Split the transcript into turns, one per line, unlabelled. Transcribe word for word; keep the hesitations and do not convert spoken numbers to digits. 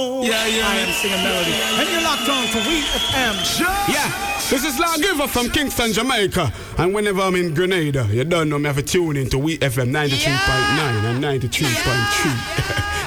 Yeah, yeah. I am singing melody. And you're locked on to We F M.
Yeah, this is Lawgiver from Kingston, Jamaica. And whenever I'm in Grenada, you don't know me have to tune in to We F M ninety-two point nine yeah. and ninety-three point three. Yeah.